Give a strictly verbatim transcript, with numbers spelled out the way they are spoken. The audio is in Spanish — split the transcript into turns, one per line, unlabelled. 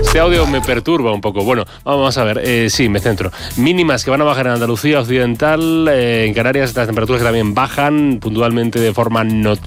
Este audio me perturba un poco. Bueno, vamos a ver. Eh, sí, me centro. Mínimas que van a bajar en Andalucía Occidental. Eh, en Canarias estas temperaturas que también bajan puntualmente de forma notable.